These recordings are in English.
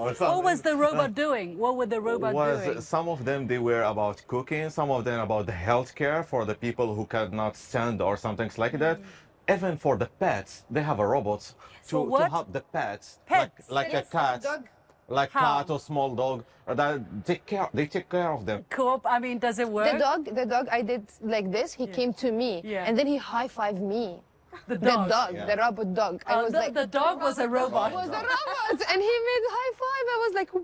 or something. What was the robot doing? What were the robot doing? Some of them, they were about cooking, some of them about the healthcare for the people who cannot stand or something like that. Even for the pets, they have a robot to help the pets. Pets? Like a cat. Like cat or small dog, that they take care of them. Cool. I mean, does it work? The dog, I did like this. He came to me, and then he high-fived me. The dog, the robot dog. I was like, the dog was a robot. Was a robot, and he made high five. I was like,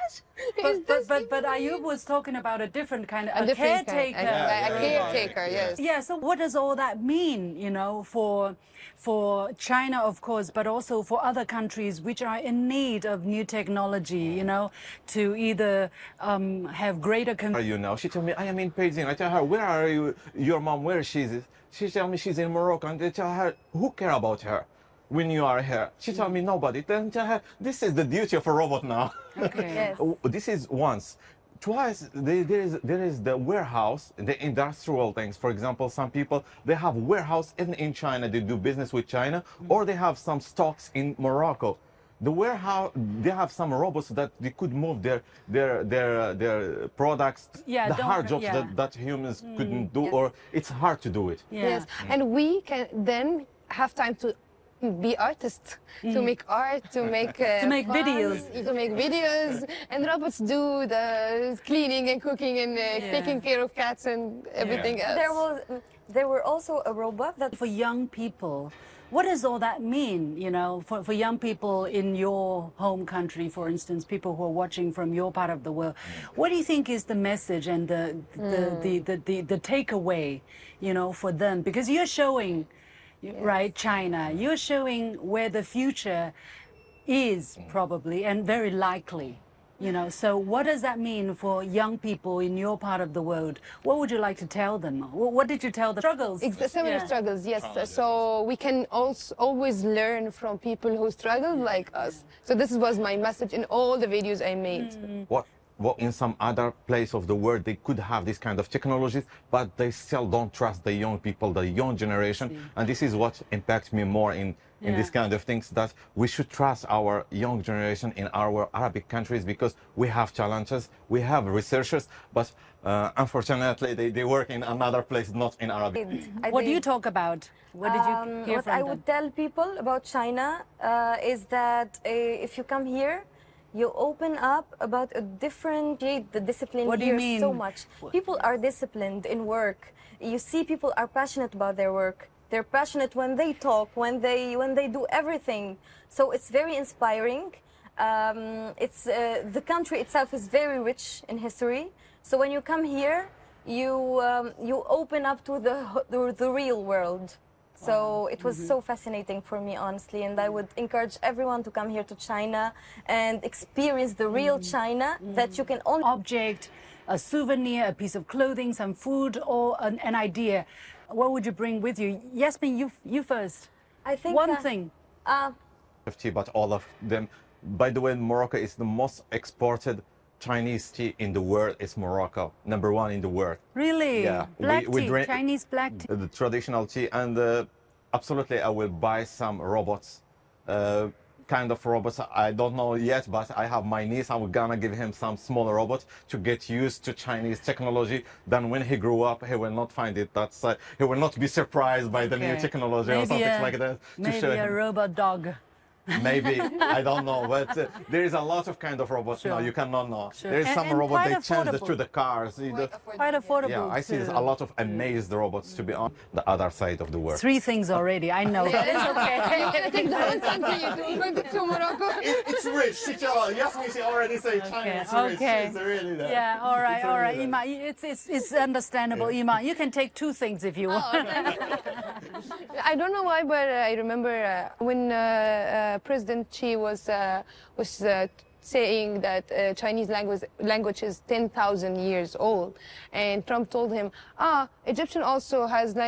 what? But Ayub was talking about a different kind of a caretaker. A caretaker, yes. Yeah. So what does all that mean? You know, for China, of course, but also for other countries which are in need of new technology. You know, to either have greater. You know, she told me I am in Beijing. I tell her, where are you? Your mom, where she is? She told me she's in Morocco, and they tell her, who care about her when you are here? She told me nobody. Then tell her, this is the duty of a robot now. Okay. Yes. This is once. Twice, there is the warehouse, the industrial things. For example, some people, they have warehouse even in China. They do business with China, or they have some stocks in Morocco. The warehouse, they have some robots that they could move their products, the hard jobs that humans couldn't do, or it's hard to do it. Yes, and we can then have time to be artists, to make art, to make videos, and robots do the cleaning and cooking and taking care of cats and everything else. There were also a robot that for young people. What does all that mean, you know, for young people in your home country, for instance, people who are watching from your part of the world? What do you think is the message and the takeaway, you know, for them? Because you're showing, right, China, you're showing where the future is probably and very likely. You know, so what does that mean for young people in your part of the world? What would you like to tell them? What did you tell them? Struggles? Similar struggles, yes. So we can also always learn from people who struggled like us. So this was my message in all the videos I made. Well, in some other place of the world, they could have this kind of technologies, but they still don't trust the young people, the young generation. And this is what impacts me more in this kind of things, that we should trust our young generation in our Arabic countries, because we have challenges, we have researchers, but unfortunately they work in another place, not in Arabic. What do you talk about? What did you hear what from I them? would tell people about China is that if you come here, you open up about a different the discipline. What do you mean? So much. People are disciplined in work. You see, people are passionate about their work. They're passionate when they talk, when they do everything. So it's very inspiring. The country itself is very rich in history. So when you come here, you open up to the real world. So it was so fascinating for me, honestly, and I would encourage everyone to come here to China and experience the real China that you can only... Object, a souvenir, a piece of clothing, some food, or an idea. What would you bring with you? Yasmin, you first. I think one thing. But all of them. By the way, Morocco is the most exported Chinese tea in the world. Is Morocco, #1 in the world. Really? Yeah. Black we tea, drink Chinese black tea. The traditional tea, and absolutely I will buy some robots, kind of robots. I don't know yet, but I have my niece. I'm gonna give him some small robots to get used to Chinese technology. Then when he grew up, he will not find it. He will not be surprised by the new technology or something like that. Maybe a robot dog. Maybe, I don't know, but there is a lot of kind of robots now, you cannot know. There is some robot they change to the cars. Quite affordable. Yeah, I see a lot of amazed robots to be on the other side of the world. 3 things already, I know. But it's okay. You want to take the whole country to Morocco? It's rich. Yasmin, she already said China is rich. It's really that. Yeah, all right, Ima. It's understandable, Ima. You can take 2 things if you want. I don't know why, but I remember when President Xi was saying that Chinese language is 10,000 years old, and Trump told him, Egyptian also has language.